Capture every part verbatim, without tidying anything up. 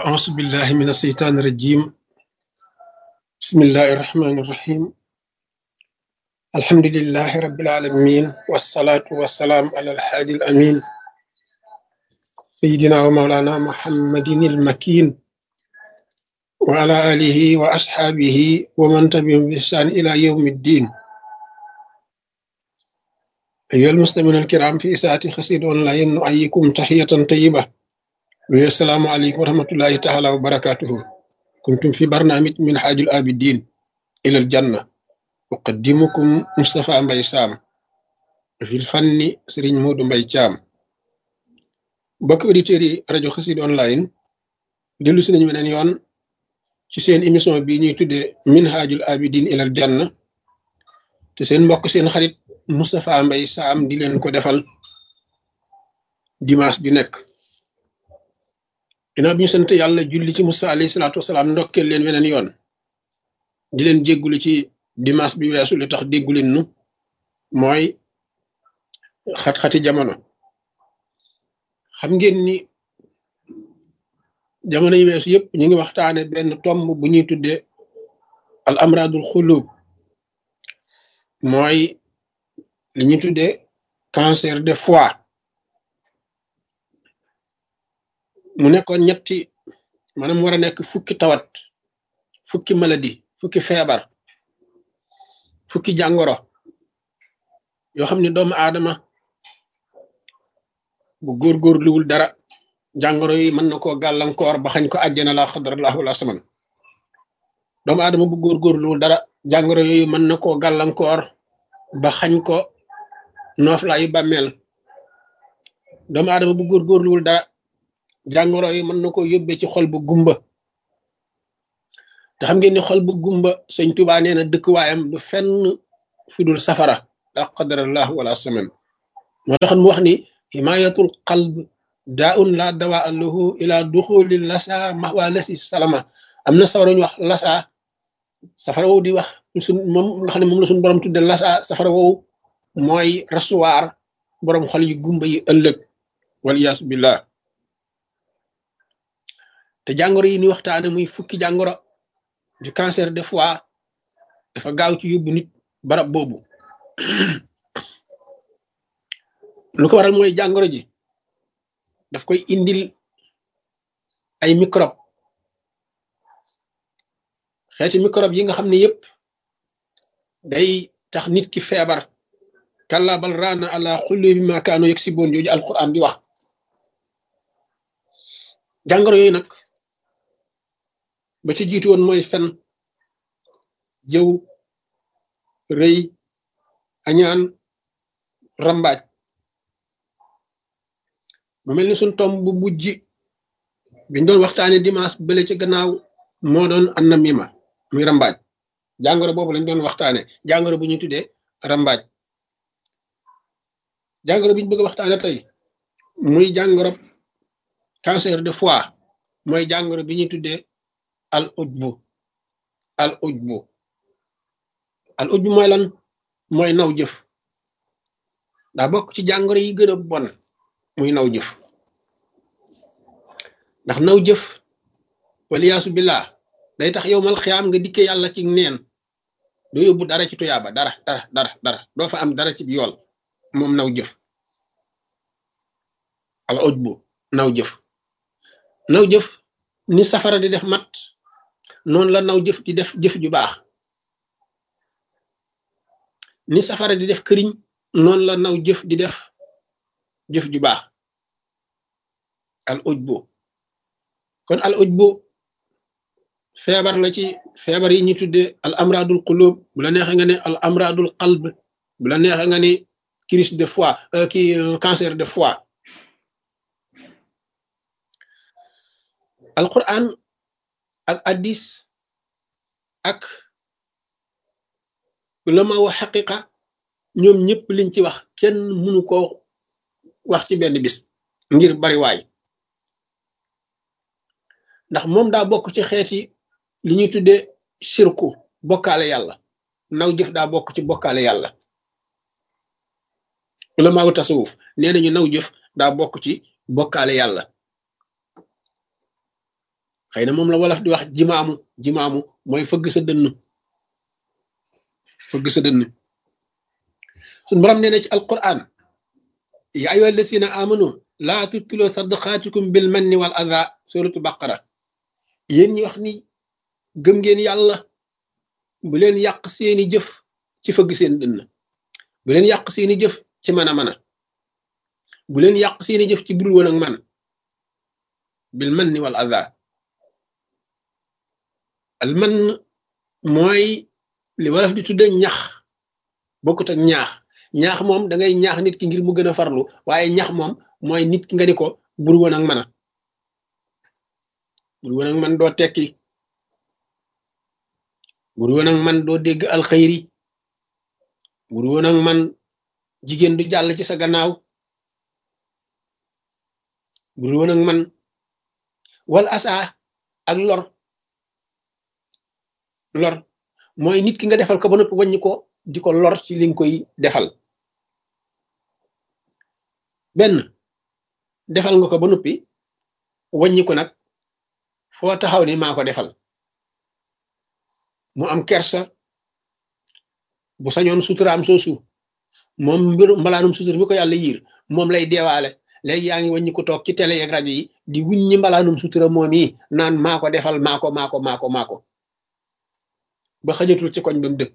أعوذ بالله من الشيطان الرجيم بسم الله الرحمن الرحيم الحمد لله رب العالمين والصلاة والسلام على الحادي الأمين سيدنا ومولانا محمد المكين وعلى آله وأصحابه ومن تبعهم بإحسان إلى يوم الدين أيها المسلمون الكرام في إساءة خسيد أونلاين نؤيكم تحية طيبة والسلام عليكم ورحمة الله تعالى وبركاته كنتم في برنامج من حاج الآبدين إلى الجنة أقدمكم مصطفى مباي سام في الفن سرين مود مباي تام بك أوديتيري راديو خسيد أونلاين ديلو سي نيو بنين يون ci seen émission bi ñuy tuddé minhajul abidin ilal janna te seen mbokk seen xarit Moustapha Mbaye Sam di leen ko defal dimanche bi nekk ginnaaw bi ñu sant yàlla julli ci Musa alayhi salaatu wasalaam ndokkeel leen weneen yoon di leen jéggulu ci dimanche bi weesu li tax dégguleen nu mooy xat-xati jamono xam ngeen ni jamono yi weesu yëpp ñu ngi waxtaane benn tomb bu ñuy tuddee al amradul xulub mooy li ñuy tuddee cancer de foie mu nekkoon ñetti maanaam war a nekk fukki tawat fukki maladie fukki feebar fukki jàngoro yoo xam ne doomu aadama bu góorgóorluwul dara jàngoro yi mën na koo gàllankoor ba xañ ko àjjana la xadrallahu wala saman doomu aadama bu góorgóorluwul dara jàngoro yooyu mën na koo gàllankoor ba xañ ko nooflaayu bàmmeel doomu aadama bu góorgóorluwul dara jàngoro yi mën na koo yóbbee ci xol bu gumba te xam ngeen ni xol bu gumba sëñ Tuubaa nee na dëkkuwaayam du fenn fi dul safara la qadarallahu wala saman moo taxoon mu wax ni himayatul qalb daun la dawa lahu ila duxuli lasa maxwa lasi salama am na safara ñu wax lasa safara woowu di wax suñ moom nga xam ne moom la suñ borom tudde lasa safara woowu mooy rasuwaar borom xol yu gumba yi ëllëg waliyaasu billah te jàngoro yi ni waxtaane muy fukki jàngoro du cancer de foie dafa gaaw ci yóbbu nit barab boobu lu ko waral mooy jàngoro ji daf koy indil ay microbe xeeti microbe yi nga xam ne yépp day tax nit ki feebar kalla bal raana ala xullubi ma kaanu yaksiboon jooju alquran di wax jàngoro yooyu nag ba ci jiitu woon mooy fen jëw rëy añaan rambaaj mu mel ni suñ tomb bu mujj biñ doon waxtaane dimanche bële ci gannaaw moo doon annamima muy rambaaj jàngoro boobu lañ doon waxtaane jàngoro bu ñuy tuddee rambaaj jàngoro bi ñu bëgg a waxtaane tey muy jàngoro cancer de foie mooy jàngoro bi ñuy tuddee al ujbu al ujbu al ujbu mooy lan mooy naw jëf daa bokk ci jàngoro yi gën a bon muy naw jëf ndax naw jëf waliyaasu billah day tax yow mal xiyaam nga dikke yàlla ci neen doo yóbbu dara ci tuyaaba dara dara dara dara doo fa am dara ci yool moom naw jëf al ujbu naw jëf naw jëf ni safara di def mat noonu la naw jëf di def jëf ju baax ni safara di def këriñ noonu la naw jëf di def jëf ju baax al ujbu kon al ujbu feebar la ci feebar yi ñu tudde al amradul qulub bu la neexee nga ne al amradul qalb bu la neexee nga ne crise de foie ki cancer de foie al quran ak hadis ak ulama wa xaqiqa ñoom ñëpp liñ ci wax kenn mënu ko wax ci benn bis ngir bari waay ndax moom daa bokk ci xeeti li ñuy tuddee shirku bokkaale yàlla naw jëf daa bokk ci bokkaale yàlla ulama wu tasawuf nee nañu naw jëf daa bokk ci bokkaale yàlla xëy na moom la wolof di wax jimaamu jimaamu mooy fëgg sa dënn fëgg sa dënn suñu borom nee na ci alquran ya ayyuha allasina amanu laa tubtilu sadaqaatikum bil manni wal adha suratu baqara yéen ñi wax ni gëm ngeen yàlla bu leen yàq seeni jëf ci fëgg seen dënn bu leen yàq seeni jëf ci mën a mën a bu leen yàq seeni jëf ci budul woon ak man bil manni wal adha al man mooy li wolof di tudde ñax bokkut ak ñaax ñaax moom da ngay ñaax nit ki ngir mu gën a farlu waaye ñax moom mooy nit ki nga ni ko bur woon ak man a bur woon ak man doo tekki bur woon ak man doo dégg alxayri bur woon ak man jigéen du jàll ci sa gannaaw bur woon ak man wal asa ak lor lor mooy nit ki nga defal ko ba noppi wàññi ko di ko lor ci li nga koy defal benn defal nga ko ba noppi wàññi ko nag foo taxaw ni maa ko defal mu am kersa bu sañoon suturaam soosu moom mbiru mbalaanum sutur bi ko yàlla yiir moom lay deewaale léegi yaa ngi wàññi ko toog ci télé yeeg rajo yi di wuññi mbalaanum sutura moom yi naan maa ko defal maa ko maa ko maa ko maa ko ba xajatul ci koñ ba mu dëkk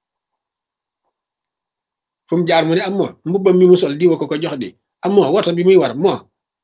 fu mu jaar mu ne am moo mbubbam mi mu sol diwa ko ko jox di am moo woto bi muy war moo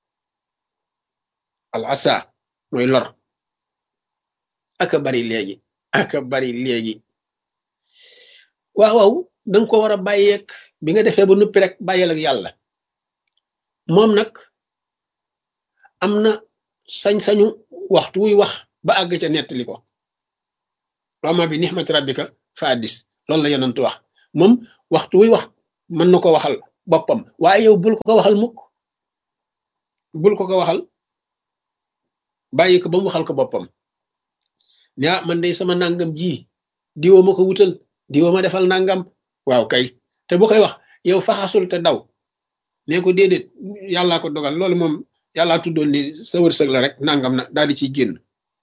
al asa mooy lor aka bari léegi aka bari léegi waaw waaw danga ko war a bàyyeeg bi nga defee ba nuppi rek bàyyeel ak yàlla moom nag am na sañ-sañu waxtu wuy wax ba àgg ca nettali ko wama bi nixmati rabbika fa addis loolu la yonent wax moom waxtu wuy wax mën na ko waxal boppam waaye yow bul ko ko waxal mukk bul ko ko waxal bàyyi ko ba mu waxal ko boppam ne ah man day sama nangam ji diwoo ma ko wutal diwoo ma defal nangam waaw kay te bu koy wax yow faxasul te daw nee ko déedéet yàllaa ko dogal loolu moom yàllaa tuddoon ni sa wërsëg la rek nangam na daal di ciy génn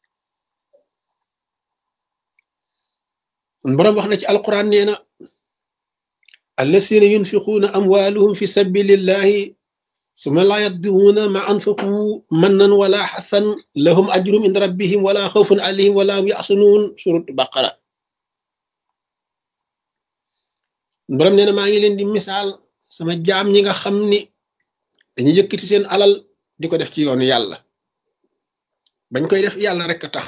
borom wax na ci alquran nee na allasina yunfiquuna amwaaluhum fi sabilillahi summa laa yatbi'uuna ma anfaqu mannan wala xasan lahum ajrum inda rabbihim wala xawfun alayhim wala hum yaxsunuun surat baqara borom nee na maa ngi leen di misaal sama jaam ñi nga xam ni dañuy yëkkati seen alal di ko def ci yoonu yàlla bañ koy def yàlla rek a tax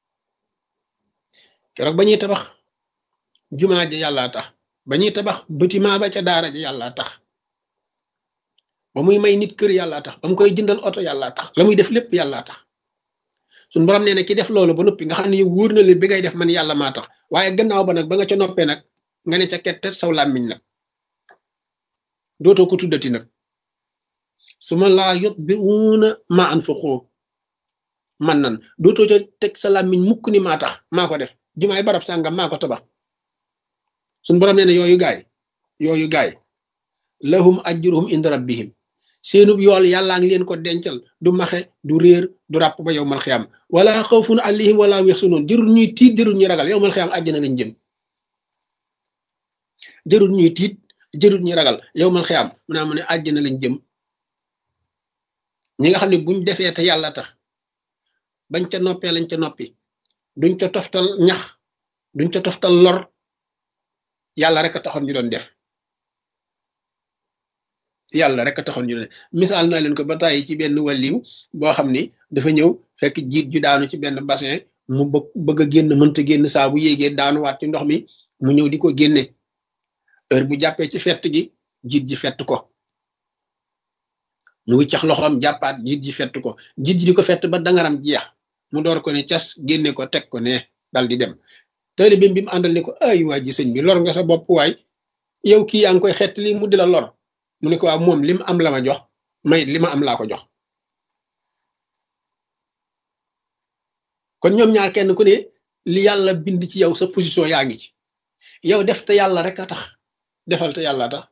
keroog ba ñuy tabax jumaa ja yàllaa tax ba ñuy tabax bâtiment ba ca daara ja yàllaa tax ba muy may nit kër yàllaa tax ba mu koy jëndal oto yàllaa tax la muy def lépp yàllaa tax suñ borom nee na ki def loolu ba noppi nga xam ne yow wóor na leen bi ngay def man yàlla maa tax waaye gannaaw ba nag ba nga ca noppee nag nga ne ca kettet saw làmmiñ nag dootoo ko tuddati nag su ma laa yot bi wuuna ma anfaqu man nan dootoo ca teg sa làmmiñ mukk ni maa tax maa ko def jumaay barab sàngam maa ko tabax suñ borom nee na yooyu gaay yooyu gaay lahum ajruhum inda rabbihim seenub yool yàllaa ngi leen ko dencal du maxe du réer du ràpp ba yow mal xiyaam wala xawfun alayhim wala yaxsunuun jërul ñuy tiit jërul ñuy ragal yow mal xiyaam àjjana lañ jëm jërul ñuy tiit jërul ñuy ragal yow mal xiyaam mu naa mu ne àjjana lañ jëm ñi nga xam ne buñ defee te yàlla tax bañ ca noppee lañ ca noppi duñ ca toftal ñax duñ ca toftal lor yàlla rek a taxoon ñu doon def yàlla rek a taxoon ñu doon def misaal naa leen ko ba tàyyi ci benn wàlliw boo xam ni dafa ñëw fekk jiit ju daanu ci benn bassin mu bëgg bëgg a génn mënta génn saa bu yéegee daanuwaat ci ndox mi mu ñëw di ko génne heure bu jàppee ci fett gi jiit ji fett ko mu wiccax loxoom jàppaat jiit ji fett ko jiit ji di ko fett ba dangaram jeex mu door ko ne cas génne ko teg ko ne dal di dem tëli bi bi mu àndal ne ko ay waa ji sëñ bi lor nga sa bopp waay yow kii yaa ngi koy xett li mu di la lor mu ne ko waaw moom li mu am la ma jox may li ma am laa ko jox kon ñoom ñaar kenn ku ne li yàlla bind ci yow sa position yaa ngi ci yow def te yàlla rek a tax defal te yàlla tax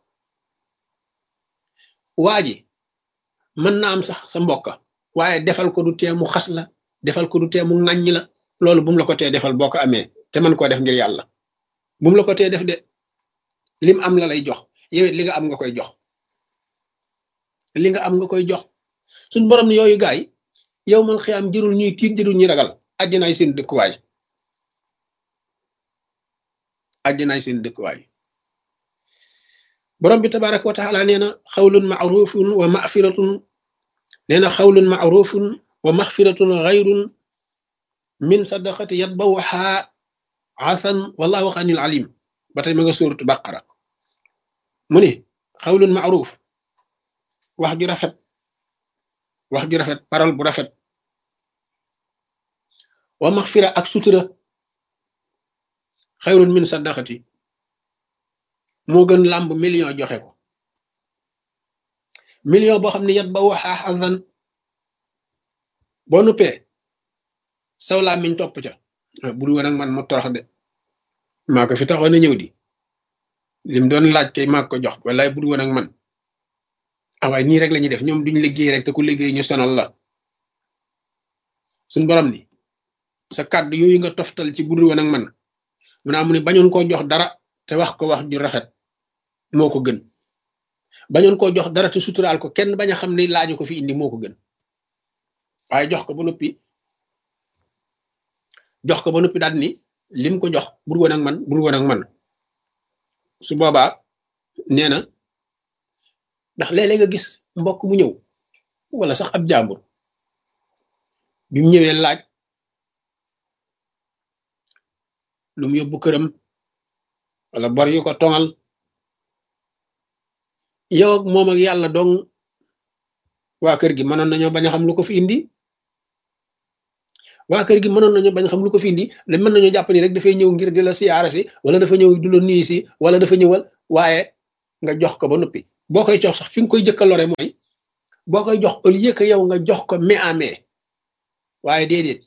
waa ji mën na am sax sa mbokka waaye defal ko du tee mu xas la defal ko du tee mu ŋàññi la loolu bu mu la ko tee defal boo ko amee te mën koo def ngir yàlla bu mu la ko tee def de lim am la lay jox yow it li nga am nga koy jox li nga am nga koy jox suñ borom ne yooyu gaay yow man xiyaam jërul ñuy tiit jërul ñuy ragal àjjanaay seen dëkkuwaay àjjanaay seen dëkkuwaay borom bi tabaraka wa taala nee na xawlun maarufun wa maxfiratun nee na xawlun maarufun wa maxfiratun xayrun min sadaqati yatbawha asan wallahu xanil alim ba tey ma nga suuratu baqara mu ni xawlun maaruf wax ju rafet wax ju rafet parole bu rafet wa maxfira ak sutura xayrun min sadaqati moo gën làmb million joxe ko million boo xam ne yat ba waxaa xasan boo nuppee saw laa miñ topp ca bur woon ak man ma torox de maa ko fi taxoon na ñëw di lim doon laaj kay maa ko jox wallaay bur woon ak man ah waaye nii rek la ñuy def ñoom duñ liggéey rek te ku liggéey ñu sonal la suñ borom ni sa kàddu yooyu nga toftal ci bur woon ak man mu naa mu ne bañoon koo jox dara te wax ko wax ju rafet moo ko gën bañoon koo jox dara te suturaal ko kenn bañ a xam ne laaju ko fi indi moo ko gën waaye jox ko ba noppi jox ko ba noppi daal ni lim ko jox bur woon ak man bur woon ak man su boobaa nee na ndax léeg-léeg nga gis mbokk mu ñëw wala sax ab jàmbur bi mu ñëwee laaj lu mu yóbbu këram wala bor yu ko tongal yow ak moom ak yàlla dong waa kër gi mënoon nañoo bañ a xam lu ko fi indi waa kër gi mënoon nañoo bañ a xam lu ko fi indi da mën nañoo jàpp ni rek dafay ñëw ngir di la siyaara si wala dafa ñëw du la nuyu si wala dafa ñëwal waaye nga jox ko ba noppi boo koy jox sax fi nga koy jëkka lore mooy boo koy jox au lieu que yow nga jox ko mais à mais waaye déedéet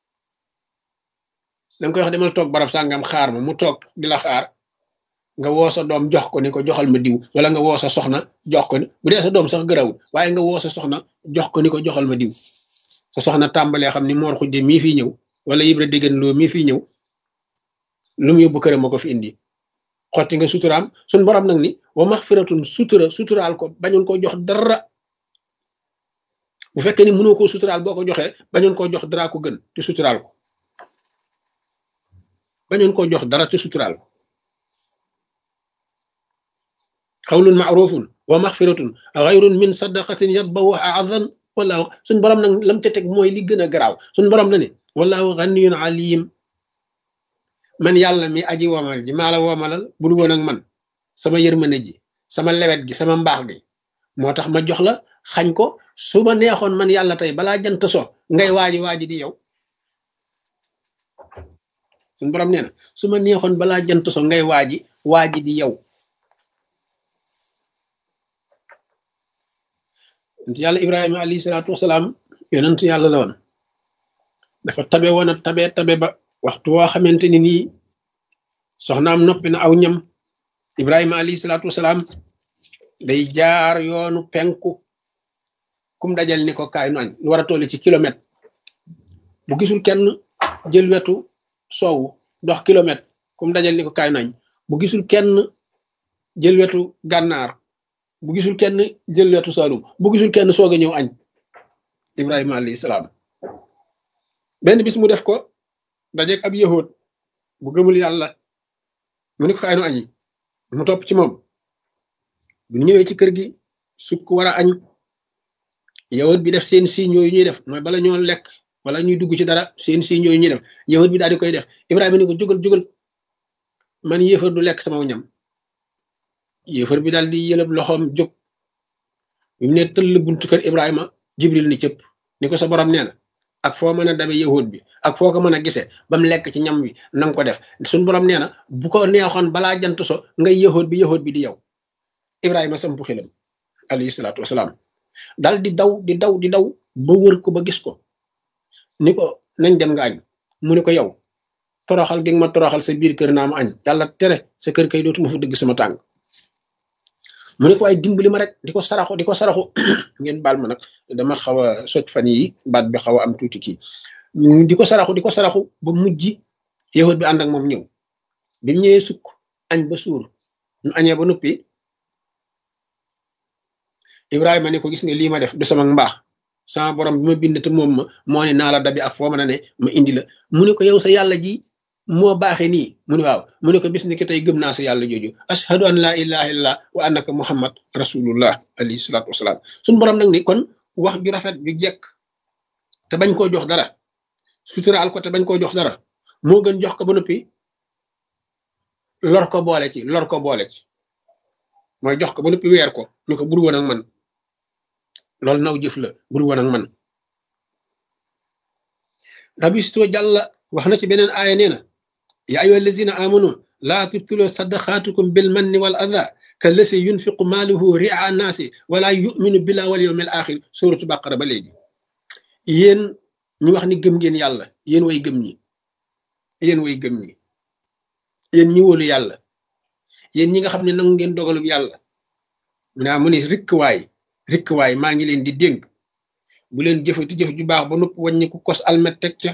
danga koy wax demal toog barab sàngam xaar ma mu toog di la xaar nga woo sa doom jox ko ni ko joxal ma diw wala nga woo sa soxna jox ko ni bu dee sa doom sax gërawul waaye nga woo sa soxna jox ko ni ko joxal ma diw sa soxna tàmbalee xam ni moor xujje mii fii ñëw wala yibra déggan loo mii fii ñëw lu mu yóbbu këram ma ko fi indi xotti nga suturaam suñ borom nag ni wa maxfiratun sutura suturaal ko bañoon koo jox dara bu fekkee ni mënoo koo suturaal boo ko joxee bañoon koo jox dara ko gën te suturaal ko bañoon koo jox dara te suturaal ko xawlun maarufun wa maxfiratun xayrun min sadaqatin yatbawha azan wallahu suñ borom nag lam ca teg mooy li gën a garaaw suñ borom na ne wallahu ganiyun alim man yàlla mi aji womal ji maa la womalal bul woon ak man sama yërmande ji sama lewet gi sama mbaax gi moo tax ma jox la xañ ko su ma neexoon man yàlla tey balaa jant so ngay waaji waaji di yow suñ borom nee na su ma neexoon balaa jant so ngay waaji waaji di yow yonent yàlla ibrahima alayhi salaatu wasalaam yonent yàlla la woon dafa tabe woon a tabe tabe ba waxtu woo xamante ni nii soxnaam noppi na aw ñam ibrahima alayhi salaatu wasalaam day jaar yoonu penku kum dajal ni ko kaay nu añ lu war a tolli ci kilomètre bu gisul kenn jël wetu soowu dox kilomètre kum dajal ni ko kaay nu añ bu gisul kenn jël wetu gànnaar bu gisul kenn jël wetu Saalum bu gisul kenn soog a ñëw añ ibrahima alayhi salaam benn bis mu def ko dajeeg ab yahood bu gëmul yàlla mu ni ko kaay nu añi mu topp ci moom bu ñëwee ci kër gi sukk war a añ yahood bi def seen signe yooyu ñuy def mooy bala ñoo lekk wala ñuy dugg ci dara seen signe yooyu ñuy def yahood bi daal di koy def ibrahima ni ko jógal jógal man yéefar du lekk sama ñam yéefar bi daal di yëlëb loxoom jóg bi mu ne tëll buntu kër ibrahima jibril ni cëpp ni ko sa borom nee na ak foo mën a dabe yahood bi ak foo ko mën a gisee ba mu lekk ci ñam wi nanga ko def suñ borom nee na bu ko neexoon balaa jant so ngay yahood bi yahood bi di yow ibrahima sampu xilam alayhi salaatu wasalaam dal di daw di daw di daw ba wër ko ba gis ko ni ko nañ dem nga añ mu ne ko yow toroxal gi nga ma toroxal sa biir kër naa ma añ yàlla tere sa kër kay dootuma fa dëgg sama tànk mu ne ko ay dimbali ma rek di ko saraxu di ko saraxu ngeen baal ma nag dama xaw a soj fan yi baat bi xaw a am tuuti kii di ko saraxu di ko saraxu ba mujj yahud bi ànd ak moom ñëw bi mu ñëwee sukk añ ba suur ñu añee ba noppi Ibrahima ne ko gis nga lii ma def du sama mbaax sama borom bi ma bind te moom ma moo ne naa la dabi ak foo mën a ne ma indi la mu ne ko yow sa yàlla ji moo baaxee nii mu ne waaw mu ne ko bis ni ki tey gëm naa sa yàlla jooju ashhadu an laa ilaha illallah wa annaka muhammad rasulullah alayhi salaatu wasalaam suñu borom nag ni kon wax ju rafet ju jekk te bañ koo jox dara suturaal ko te bañ koo jox dara moo gën jox ko ba noppi lor ko boole ci lor ko boole ci mooy jox ko ba noppi weer ko ñu ko bur woon ak man loolu naw jëf la bur woon ak man rabbi sto jàlla wax na ci beneen aaya nee na ya ayyuha allazina amanu laa tubtilu sadaqaatukum bil manni wal adha kallasi yunfiqu maaluhu ria naasi wala yuminu billahi wal yawmil axir suratu baqara ba léegi yéen ñu wax ni gëm ngeen yàlla yéen way gëm ñi yéen way gëm ñi yéen ñi wóolu yàlla yéen ñi nga xam ne nangu ngeen dogalub yàlla mu naa mu ni rikk waay rikk waay maa ngi leen di dénk bu leen jëfati jëf ju baax ba nopp wàññi ku kos almet teg ca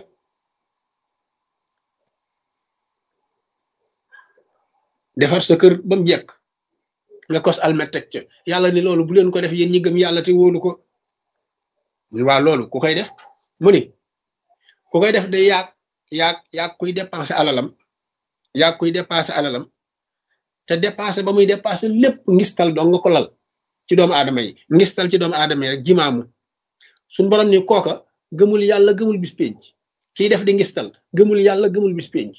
defar sa kër ba mu jekk nga kos almet teg ca yàlla ni loolu bu leen ko def yéen ñi gëm yàlla te wóolu ko waa loolu ku koy def mu ni ku koy def day yaag yaag yaag kuy dépenser alalam yaag kuy dépenser alalam te dépenser ba muy dépenser lépp ngistal dong nga ko lal ci doomu aadama yi ngistal ci doomu aadama yi rek jimaamu suñ borom ni kooka gëmul yàlla gëmul bis penc kiy def di ngistal gëmul yàlla gëmul bis penc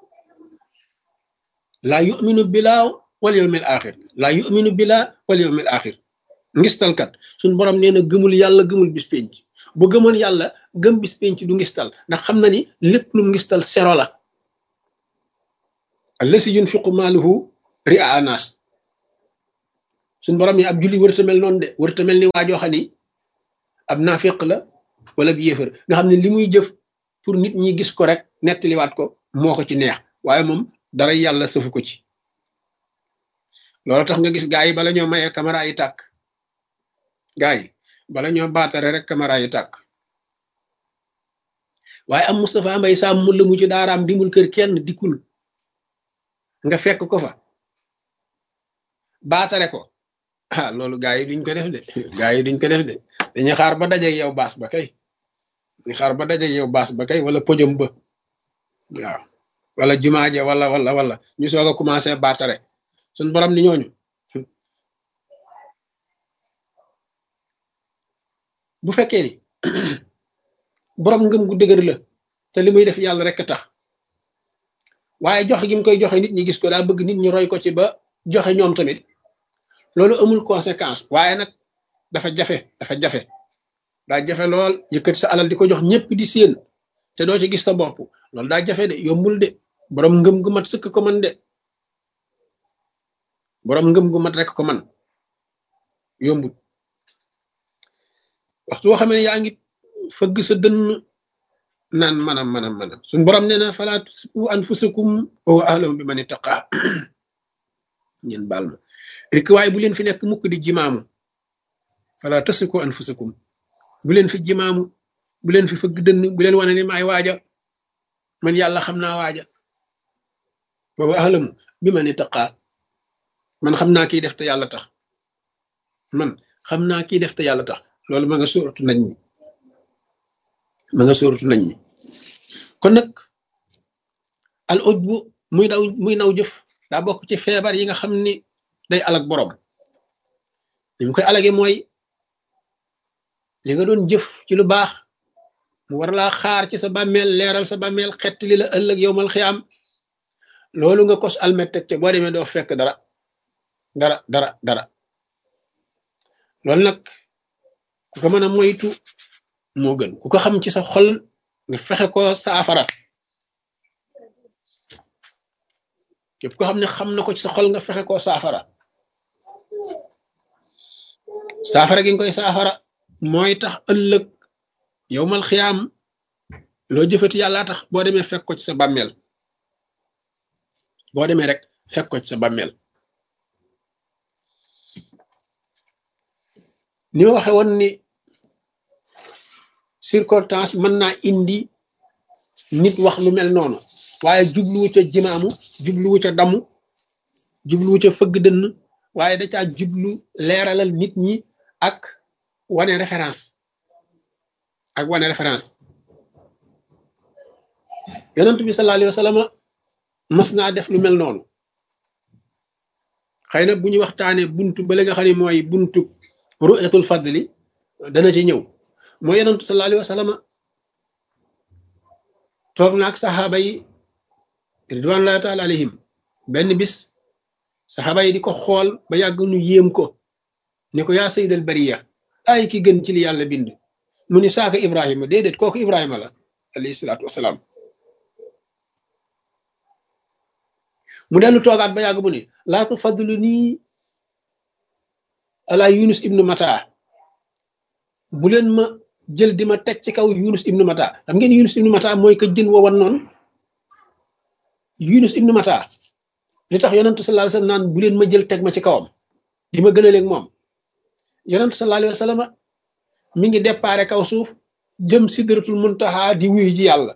laa yuminu bilaa wal yawmil axir laa yuminu bilaa wal yawmil axir ngistalkat suñ borom nee na gëmul yàlla gëmul bis penc bu gëmoon yàlla gëm bis penc du ngistal ndax xam na ni lépp lu ngistal sero la allasi yunfiqu maaluhu ria anas suñ borom ni ab julli wërta mel noonu de wërta mel ni waajoo xam ni ab naafiq la wala bi yéefar nga xam ne li muy jëf pour nit ñi gis ko rek nettaliwaat ko moo ko ci neex waaye moom dara yàlla sëfu ko ci loolu tax nga gis gaa yi bala ñoo mayee caméra yi tàkk gaa yi bala ñoo baatare rek caméra yi tàkk waaye am Moustapha Mbay Sam mu la mu ci daaraam dimul kër kenn dikkul nga fekk ko fa baatare ko ah loolu gaa yi duñ ko def de gaa yi duñ ko def de dañuy xaar ba dajeeg yow baas ba kay dañuy xaar ba dajeeg yow baas ba kay wala podium ba waaw wala jumaaje wala wala wala ñu soog a commencé baatare suñ borom ni ñooñu bu fekkee ni borom ngëm gu dëgër la te li muy def yàlla rek tax waaye joxe gi mu koy joxe nit ñi gis ko daa bëgg nit ñi roy ko ci ba joxe ñoom tamit loolu amul conséquence waaye nag dafa jafe dafa jafe daa jafe lool yëkkati sa alal di ko jox ñëpp di séen te doo ci gis sa bopp loolu daa jafe de yombul de borom ngëm gu mat sëkk ko man de borom ngëm gu mat rek ko man yombul waxtu boo xamee ne yaa ngi fëgg sa dënn naan manam manam manam suñ borom nee na falaa tusrifu anfusakum wa huwa a'lamu bi man ittaqa ngeen baal ma rek waaye bu leen fi nekk mukk di jimaamu falaa tusrifu anfusakum bu leen fi jimaamu bu leen fi fëgg dënn bu leen wane ne maay waaja man yàlla xam naa waaja wa huwa a'lamu bi man ittaqa man xam naa kiy def te yàlla tax man xam naa kiy def te yàlla tax loolu ma nga sóoratu nañ mi ma nga sóoratu nañ mi kon nag al ujbu muy daw muy naw jëf daa bokk ci feebar yi nga xam ni day alag borom li mu koy alage mooy li nga doon jëf ci lu baax mu war laa xaar ci sa bàmmeel leeral sa bàmmeel xett li la ëllëg yowmal xiyaam loolu nga kos almet teg ca boo demee doo fekk dara dara dara dara loolu nag ku ko mën a moytu moo gën ku ko xam ci sa xol nga fexe ko saafara képp ko xam ne xam na ko ci sa xol nga fexe koo saafara saafara gi nga koy saafara mooy tax ëllëg yowmal xiyaam loo jëfati yàlla tax boo demee fekk ko ci sa bàmmeel boo demee rek fekk ko ci sa bàmmeel ni ma waxe woon ni circonstance mën naa indi nit wax lu mel noonu waaye jubluwu ca jimaamu jubluwu ca damu jubluwu ca fëgg dënn waaye da caa jublu leeralal nit ñi ak wane référence ak wane référence yonent bi sallallahu alayhi wa sallam mas naa def lu mel noonu xëy na bu ñu waxtaanee buntu ba nga xam ne mooy buntu ru'yatul fadli dana ci ñëw mooy yonent sallallahu alayhi wa sallam toog naag saxaaba yi ridwanullahi taala alayhim benn bis saxaaba yi di ko xool ba yàgg nu yéem ko ne ko yaa sayyidal bariya ay ki gën ci li yàlla bind mu ni saaka ibrahima déedéet kooku ibrahima la alayhi salaatu wasalaam mu dellu toogaat ba yàgg mu ni laa tufaddilu nii ala yunus ibnu mata bu leen ma jël di ma teg ci kaw yunus ibnu mata xam ngeen yunus ibnu mata mooy ka jën wowan noonu yunus ibnu mata li tax yonentu sallallahu alayhi wa sallam naan bu leen ma jël teg ma ci kawam di ma gën a léeg moom yonentu sallallahu alayhi wa sallam mi ngi déparé kaw suuf jëm sidratul muntaha di wuyu ji yàlla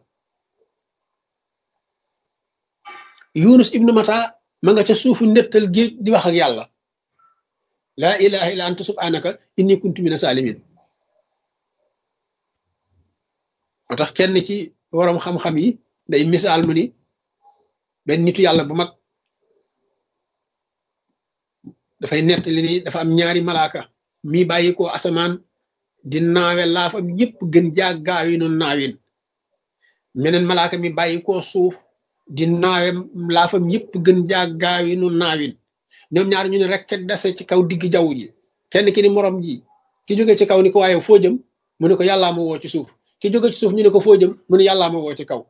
yunus ibnu mata ma nga ca suufu ndettal géej di wax ak yàlla laa ilaha illa anta subhanaka inni kuntu mina salimin moo tax kenn ci waroom xam-xam yi day misaal mu ni benn nitu yàlla bu mag dafay nettali ni dafa am ñaari malaaka mi bàyyi ko asamaan di naawe laafam yépp gën jaag gaawi noonu naawin meneen malaaka mi bàyyi ko suuf di naawe laafam yépp gën jaag gaawi noonu naawin ñoom ñaar ñu ne rek dase ci kaw digg jaww ji kenn ki ni morom ji ki jóge ci kaw ni ko waaye foo jëm mu ne ko yàllaa ma woo ci suuf ki jóge ci suuf ñu ne ko foo jëm mu ne yàllaa ma woo ci kaw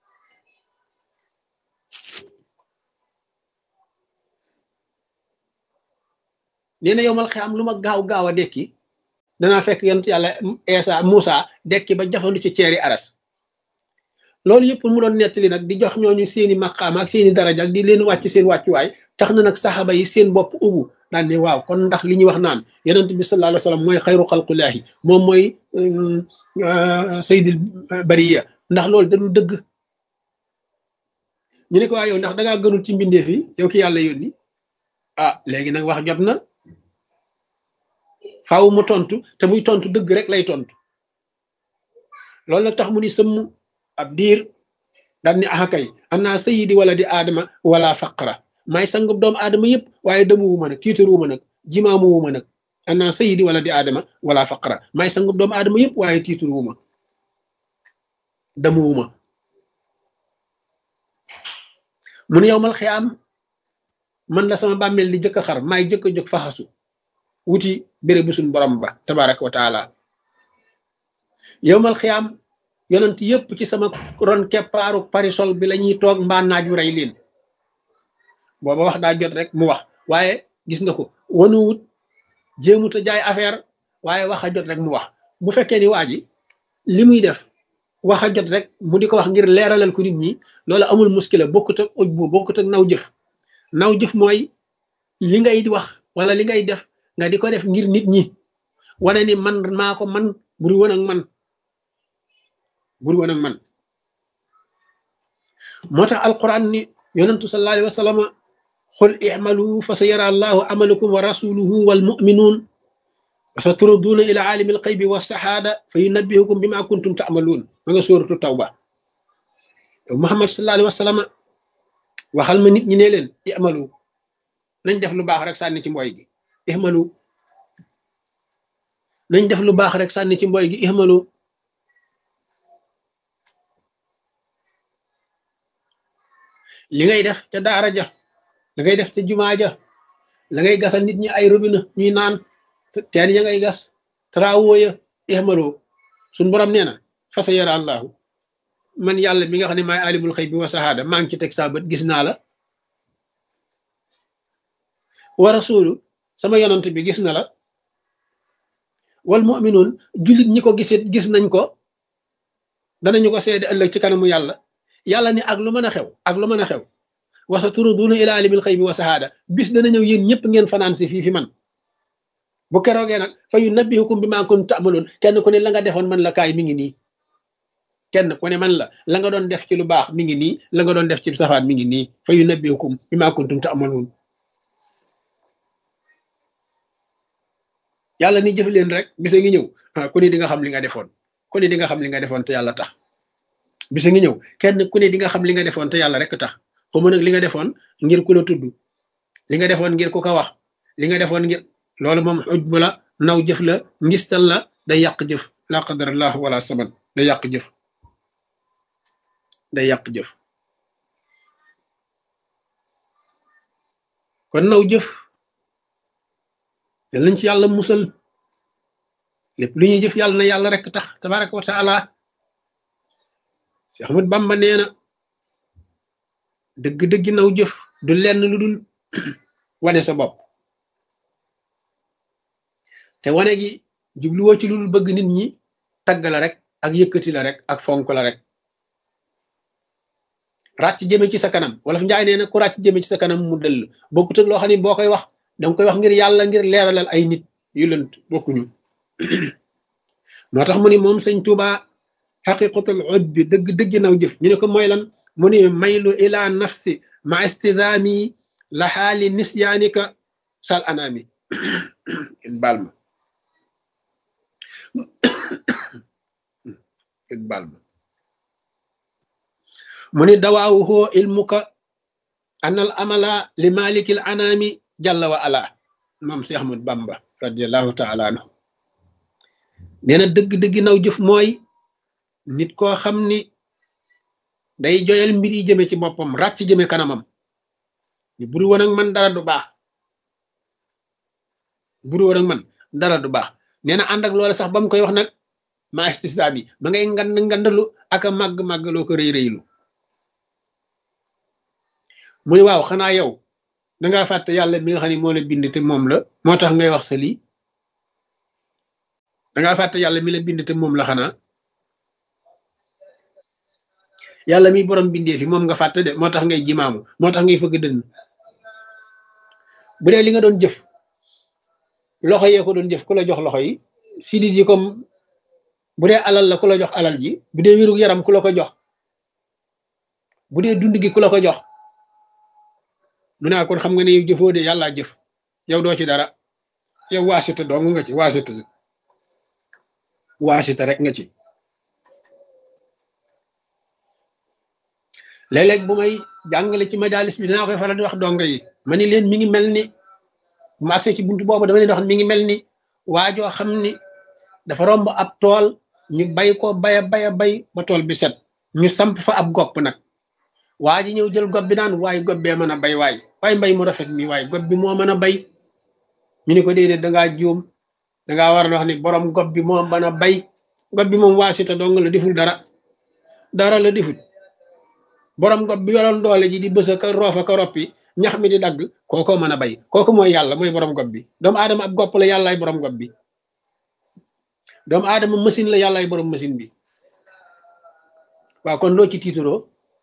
nee na yow mal xam lu ma gaaw gaaw a dekki danaa fekk yonent yàlla Eesa Muusa dekki ba jafandu ci ceeri aras loolu yëpp mu doon nettali nag di jox ñooñu seeni maqaama ak seeni daraja ak di leen wàcc seen wàccuwaay tax na nag saxaaba yi seen bopp ubbu daan ne waaw kon ndax li ñuy wax naan yonent bi sallallahu alayhi wa sallam mooy xayru xalqulaahi moom mooy sayyidul bariya ndax loolu da dul dëgg ñu ne ko waa yow ndax dangaa gënul ci mbindeef yi yow ki yàlla yónni ah léegi nag wax jot na faaw mu tontu te muy tontu dëgg rek lay tontu loolu nag tax mu ni sëmm ab diir daal ni ah kay ana sayyidi wala di aadama wala faqra maay sangub doomu aadama yëpp waaye demuwuma nag tiitaruwuma nag jimaamuwuma nag ana sayyidi wala di aadama wala faqra maay sangub doomu aadama yëpp waaye tiitaruwuma demuwuma mun yowmal xiyaam man la sama bàmmeel di jëkk a xar maay jëkk a jóg faxasu wuti béré bu suñ borom ba tabaraka wa taala yowmal xiyaam yonent yëpp ci sama ron keppaaru parisol bi la ñuy toog mbaa naaj wu rey leen booba wax daa jot rek mu wax waaye gis nga ko wanuwut jéemut a jaay affaire waaye wax a jot rek mu wax bu fekkee ni waa ji li muy def wax a jot rek mu di ko wax ngir leeralal ko nit ñi loolu amul muskila bokkut ak uj bu bokkut ak naw jëf naw jëf mooy li ngay wax wala li ngay def nga di ko def ngir nit ñi wane ni man maa ko man buri woon ak man buri woon ak man moo tax alquran ni yonentu sallallahu alayhi wa sallam qul i'malu fa sayara allahu amalakum wa rasuluhu wal mu'minun wa saturduuna ila alimi alxaybi wa sahaada fa yunabbihukum bima kuntum ta'maluun ma nga sóoratu tawba muhammad sallallahu alayhi wa sallam waxal ma nit ñi ne leen i'malu nañ def lu baax rek sànni ci mboy gi i'malu nañ def lu baax rek sànni ci mboy gi i'malu li ngay def ca daara ja la ngay def ca jumaa ja la ngay gasal nit ñi ay robinet ñuy naan teen ya ngay gas travaux ya ihmalu suñ borom nee na fa sa yara allahu man yàlla mi nga xam ne maay alimul xëy bi wa sahaada maa ngi ci teg saa bët gis naa la wa rasulu sama yonant bi gis na la wal mu'minun jullit ñi ko gisit gis nañ ko danañu ko seede ëllëg ci kanamu yàlla yàlla ni ak lu mën a xew ak lu mën a xew wa saturduuna ila alimil xëy bi wa sahaada bis dana ñëw yéen ñëpp ngeen fanaan si fii fi man bu keroogee nag fa yunabbihukum bimaa kuntum ta'maluun kenn ku ne la nga defoon man la kaay mi ngi nii kenn ku ne man la la nga doon def ci lu baax mi ngi nii la nga doon def ci safaan mi ngi nii fa yunabbi'ukum bimaa kuntum ta'maluun yàlla ni jëf leen rek bisa ngi ñëw ku ne di nga xam li nga defoon ku ne di nga xam li nga defoon te yàlla tax bisa ngi ñëw kenn ku ne di nga xam li nga defoon te yàlla rek tax xaw ma nag li nga defoon ngir ku la tudd li nga defoon ngir ku ko wax li nga defoon ngir loolu moom ujbu la naw jëf la ngistal la day yàq jëf la qadarallah wala saban day yàq jëf day yàq jëf kon naw jëf yal nañ ci yàlla musal lépp lu ñuy jëf yàlla na yàlla rek tax tabaraka wa taala si Ahmad Bamba nee na dëgg-dëgg naw jëf du lenn lu dul wane sa bopp te wane gi jubluwoo ci lu dul bëgg nit ñi tagg la rek ak yëkkati la rek ak fonk la rek ràcc jëme ci sa kanam wala fi njaay nee na ku ràcc jëme ci sa kanam mu dëll bokkut ak loo xam ne boo koy wax danga koy wax ngir yàlla ngir leeralal ay nit yu lënt bokkuñu moo tax mu ni moom sëñ Tuuba xaqiqatul ujbi dëgg dëgg naw jëf ñu ne ko mooy lan mu ni maylu ila nafsi ma istidaami la xaali nisyaanika sal anaami in baal ma in baal ma mu ni dawaawuhu ilmuka anal amala li malikil anaami jalla wa ala moom si Ahmad Bamba radiallahu taala anhu nee na dëgg-dëgg naw jëf mooy nit koo xam ni day joyal mbir yi jëme ci boppam ràcc jëme kanamam ni buru woon ak man dara du baax buru woon ak man dara du baax nee na ànd ak loolu sax ba mu koy wax nag ma istisdaam yi ma ngay ngand ngandalu ak a màgg-màgg loo ko rëy rëylu mu ni waaw xanaa yow dangaa fàtte yàlla mi nga xam ne moo la bind te moom la moo tax ngay wax sa lii dangaa fàtte yàlla mi la bind te moom la xanaa yàlla mi borom bindee fi moom nga fàtte de moo tax ngay jimaamu moo tax ngay fëgg dënn bu dee li nga doon jëf loxo yee ko doon jëf ku la jox loxo yi sidit yi comme bu dee alal la ku la jox alal ji bu dee wérug yaram ku la ko jox bu dee dund gi ku la ko jox mu ne kon xam nga ne yow jëfoo de yàllaa jëf yow doo ci dara yow waasita dong nga ci waasita waasita rek nga ci léeg-léeg bu may jàngale ci majalis bi dinaa koy faral di wax donga yi ma ni leen mi ngi mel ni ma agsee ci buntu boobu dama leen wax mi ngi mel ni waajoo xam ni dafa romb ab tool ñu bay ko baya baya bay ba tool bi set ñu samp fa ab gopp nag waa ji ñëw jël gopp bi naan waaye gopp bee mën a bay waay waaye mbay mu rafet mi waaye gopp bi moo mën a bay ñu ni ko déedéet dangaa juum dangaa war a wax ni borom gopp bi moo mën a bay gopp bi moom waasita dong la deful dara dara la deful borom gopp bi yoroon doole ji di bësa ka roofa ka roppi ñax mi di dagg kooko mën a bay kooku mooy yàlla mooy borom gopp bi doomu aadama ab gopp la yàllaay borom gopp bi doomu aadama machine la yàllaay borom machine bi waaw kon loo ci tiitaroo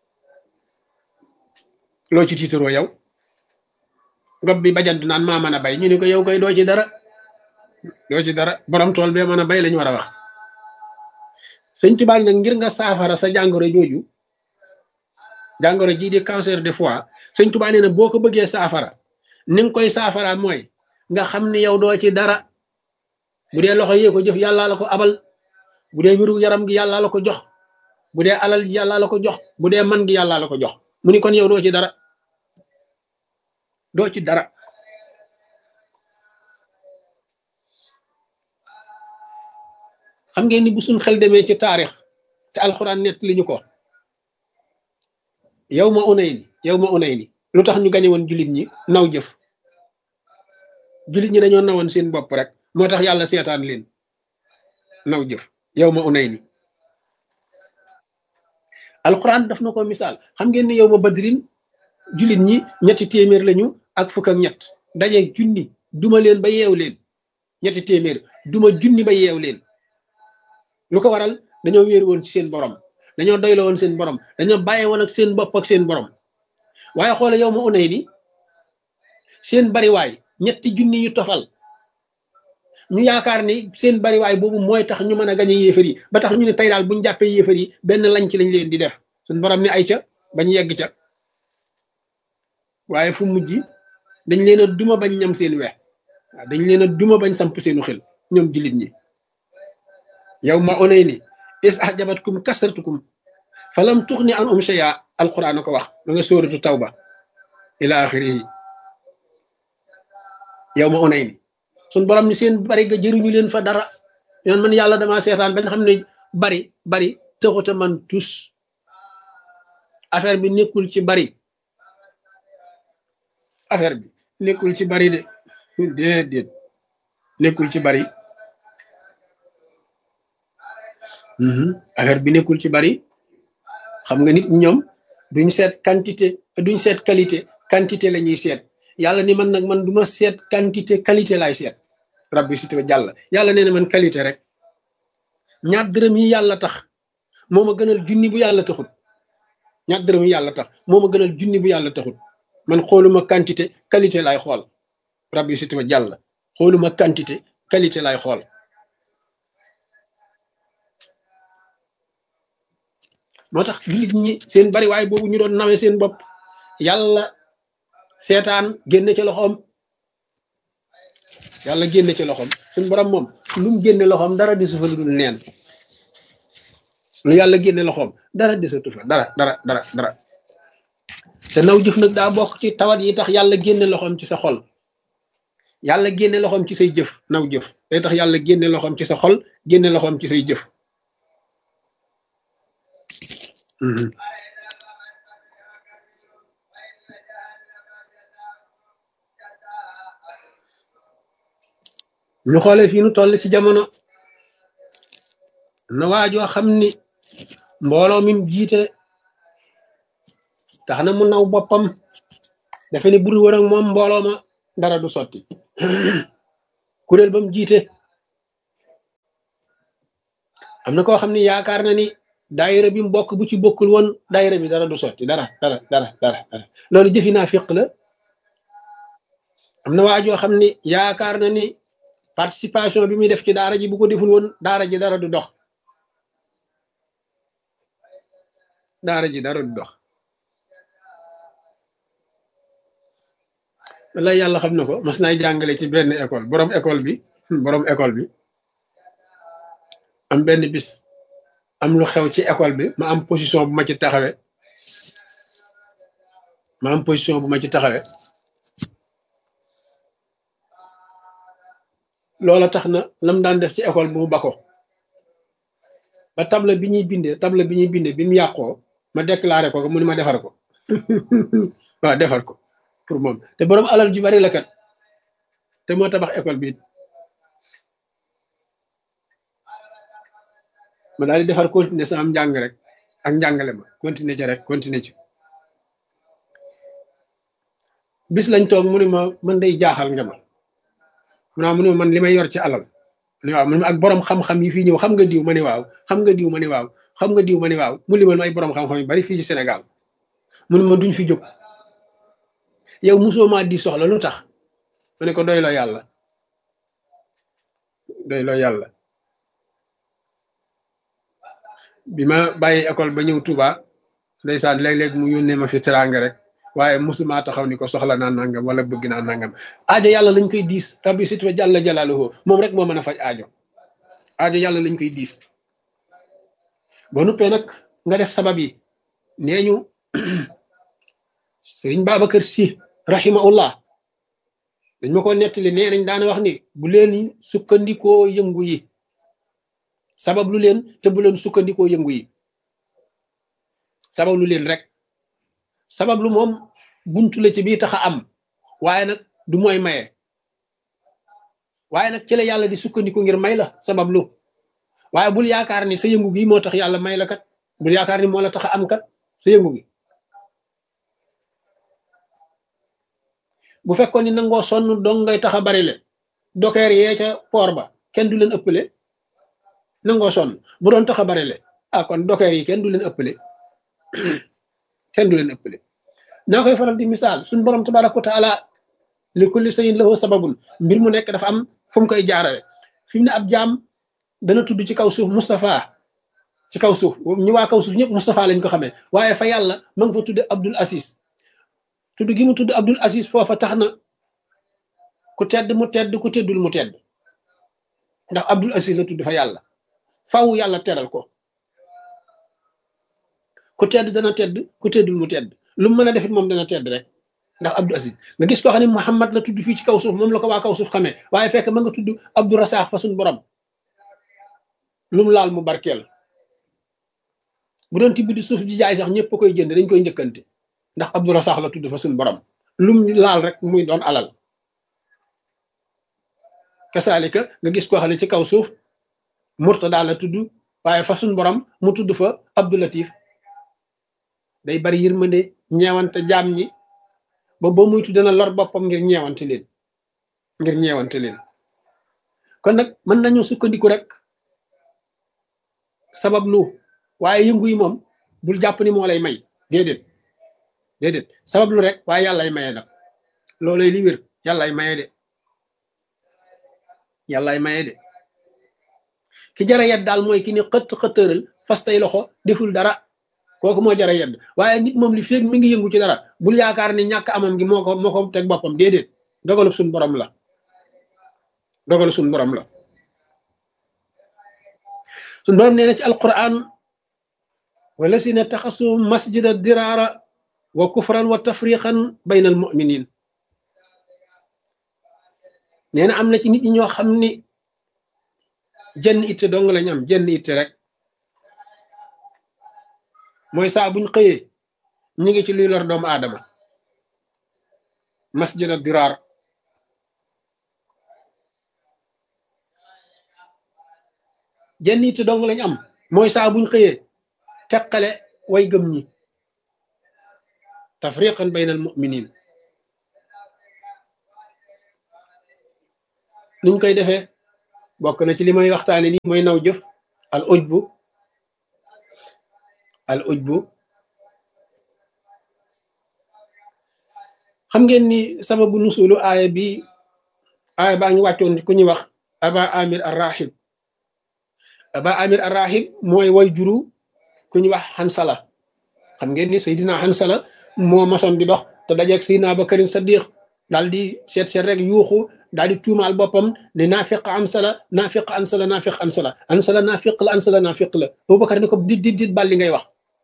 loo ci tiitaroo yow gopp bi bajantu naan maa mën a bay ñu ne ko yow koy doo ci dara doo ci dara borom tool bee mën a bay lañu war a wax sëñ Tuubaa nag ngir nga saafara sa jàngoro jooju jàngoro jii di cancer de foie sëñ Tuubaa nee na boo ko bëggee saafara ni nga koy saafara mooy nga xam ni yow doo ci dara bu dee loxo yee ko jëf yàllaa la ko abal bu dee wéru yaram gi yàllaa la ko jox bu dee alal gi yàllaa la ko jox bu dee man gi yàllaa la ko jox mu ni kon yow doo ci dara doo ci dara xam ngeen ni bu suñ xel demee ci taarix te alxuraan nett li ñu ko yow ma unay ni yow ma unay ni lu tax ñu gañe woon jullit ñi naw jëf jullit ñi dañoo nawoon seen bopp rek moo tax yàlla seetaan leen naw jëf yow ma unay ni alxuraan daf na ko misaal xam ngeen ni yow ma badrin jullit ñi ñetti téeméer lañu ak fukk ak ñett daje junni duma leen ba yeew leen ñetti téeméer duma junni ba yeew leen lu ko waral dañoo wéeru woon ci seen borom dañoo doyloo woon seen borom dañoo bàyyi woon ak seen bopp ak seen borom waaye xoole yow ma unay ni seen bariwaay ñetti junni yu tofal ñu yaakaar ni seen bariwaay boobu mooy tax ñu mën a gañe yéefar yi ba tax ñu ne tey daal buñu jàppee yéefar yi benn lañ ci lañ leen di def suñu borom ni ay ca bañ yegg ca waaye fu mujj dañ leen a duma bañ ñam seen wex waaw dañ leen a duma bañ samp seenu xel ñoom jullit ñi yow ma onay ni is ahjabatkum kasratukum falam tuxni an um shay'a alquran a ko wax da nga sóoratu tawba ila axirihi yow ma onay ni suñ borom ni seen bari ga jëriñu leen fa dara yoon man yàlla dama seetaan ba nga xam ne bari bari taxuta man tus affaire bi nekkul ci bari affaire bi nekkul ci bari de déedéet nekkul ci bari affaire bi nekkul ci bari xam nga nit ñoom duñ seet quantité duñ seet qualité quantité la ñuy seet yàlla ni man nag man du ma seet quantité qualité laay seet rabbi si tuba jàll yàlla nee na man qualité rek ñaar dërëm yi yàlla tax moo ma gënal junni bu yàlla taxut ñaar dërëm yi yàlla tax moo ma gënal junni bu yàlla taxut man xooluma quantité qualité laay xool rabbi si tuba jàll xooluma quantité qualité laay xool moo tax jullit ñi seen bari waaye boobu ñu doon nawe seen bopp yàlla seetaan génne ci loxoom yàlla génne ci loxoom suñ borom moom lu mu génne loxoom dara desu fa lu dul neen lu yàlla génne loxoom dara desatu fa dara dara dara dara te naw jëf nag daa bokk ci tawat yi tax yàlla génne loxoom ci sa xol yàlla génne loxoom ci say jëf naw jëf day tax yàlla génne loxoom ci sa xol génne loxoom ci say jëf ñu xoolee fii nu toll ci jamono na waajoo xam ni mbooloo mi jiite tax na mu naw boppam dafa ne buru war ak moom mbooloo ma dara du sotti kuréel ba mu jiite am na koo xam ni yaakaar na ni daayira bi mu bokk bu ci bokkul woon daayira bi dara du sotti dara dara dara dara dara loolu jëfi naa fiq la am na waajoo xam ni yaakaar na ni participation bi muy def ci daara ji bu ko deful woon daara ji dara du dox daara ji dara du dox wala yàlla xam na ko mas naay jàngale ci benn école borom école bi borom école bi am benn bis am lu xew ci école bi ma am position bu ma ci taxawe ma am position bu ma ci taxawe loola tax na lam daan def ci école bi mu bako ba table bi ñuy bindee table bi ñuy bindee bi mu yàqoo ma déclaré ko mu ni ma defar ko waaw defar ko pour moom te borom alal ju bari la kat te moo tabax école bi ma daal di defar continuer sama njàng rek ak njàngale ma continuer ci rek continuer ci bis lañ toog mu ne ma man day jaaxal nga ma mu naa mu ne man li may yor ci alal ma ne waaw mu ne ak borom xam-xam yi fii ñëw xam nga diw ma ne waaw xam nga diw ma ne waaw xam nga diw ma ne waaw mu limal ma ay borom xam-xam yu bari fii ci Sénégal mu ne ma duñ fi jóg yow mosoo maa di soxla lu tax ma ne ko doyloo yàlla doyloo yàlla bi ma bàyyi école ba ñëw Touba ndeysaan léeg-léeg mu yónnee ma fi teraanga rek waaye mosuma taxaw ni ko soxla naa nangam wala bëgg naa nangam aajo yàlla lañ koy diis rabbi sit wa jàlla jalaaluhu moom rek moo mën a faj aajo aajo yàlla lañ koy diis ba nuppee nag nga def sabab yi nee ñu sëriñ Babacar Si rahimahullah dañ ma ko nettali nee nañ daana wax ni bu leen sukkandikoo yëngu yi sabab lu leen te bu leen sukkandikoo yëngu yi sabab lu leen rek sabab lu moom buntu la ci bii tax a am waaye nag du mooy maye waaye nag ci la yàlla di sukkandiku ngir may la sabab lu waaye bul yaakaar ni sa yëngu gi moo tax yàlla may la kat bul yaakaar ni moo la tax a am kat sa yëngu gi bu fekkoon ni nangoo sonn dong ngay tax a bari le dokeer yee ca poor ba kenn du leen ëppale nangoo sonn bu doon tax a bari le ah kon dokeer yi kenn du leen ëppale kenn du leen ëppale naa koy faral di misaal suñ borom tabaraka wa taala li kulli shay'in lahu sababun mbir mu nekk dafa am fu mu koy jaarale fi mu ne ab jaam dana tudd ci kaw suuf Moustapha ci kaw suuf ñu waa kaw suuf ñëpp Moustapha lañ ko xamee waaye fa yàlla ma nga fa tudde Abdul Aziz tudd gi mu tudd Abdul Aziz foofa tax na ku tedd mu tedd ku teddul mu tedd ndax Abdul Aziz la tudd fa yàlla faw yàlla teral ko ku tedd dana tedd ku teddul mu tedd lu mu mën a defit moom dana tedd rek ndax Abdul Aziz nga gis koo xam ne Muhammad la tudd fii ci kaw suuf moom la ko waa kaw suuf xamee waaye fekk ma nga tudd Abdou Rassakh fa suñ borom lu mu laal mu barkeel bu doon tibb di suuf ji jaay sax ñëpp koy jënd dañ koy njëkkante ndax Abdou Rassakh la tudd fa suñ borom lu mu laal rek muy doon alal kasaalika nga gis koo xam ne ci kaw suuf Murtada la tudd waaye fa suñ borom mu tudd fa Abdou Latif day bari yërmande ñeewante jaam ñi ba ba muy tudd dana lor boppam ngir ñeewante leen ngir ñeewante leen kon nag mën nañu sukkandiku rek sabab lu waaye yëngu yi moom bul jàpp ni moo lay may déedéet déedéet sabab lu rek waaye yàllay maye nag loolay li wér yàllay maye de yàllay maye de ki jara yedd daal mooy ki ni xëtt xëttëral fas tay loxo deful dara kooku moo jara yedd waaye nit moom li feeg mi ngi yëngu ci dara bul yaakaar ni ñàkk amam gi moo ko moo ko teg boppam déedéet dogalu suñ borom la dogalu suñ borom la suñ borom nee na ci alquran walasina taxasu masjida diraara wa kufran wa tafriqan bayna al muminin nee na am na ci nit ñi ñoo xam ni jenn itte dong lañ am jenn itte rek mooy saa buñ xëyee ñu ngi ci luy lor doomu aadama masjida diraar jenn itte dong lañ am mooy saa buñ xëyee teqale way gëm ñi tafriqan bayna al muminin niñ koy defee bokk na ci li may waxtaane ni mooy naw jëf al ujbu al ujbu xam ngeen ni sababu nusulu aaya bi aaya baa ngi wàccoon ku ñuy wax aba amir arrahib aba amir arrahib mooy way juru ku ñuy wax Hansala xam ngeen ni Seydina Hansala moo masoon di dox te dajeeg Seydina Abubakar Sadiq daal di seet seet rek yuuxu daal di tuumaal boppam ne naafiq Hansala naafiq Hansala naafiq Hansala Hansala naafiq la Hansala naafiq la Abubakar ni ko dit dit dit bal li ngay wax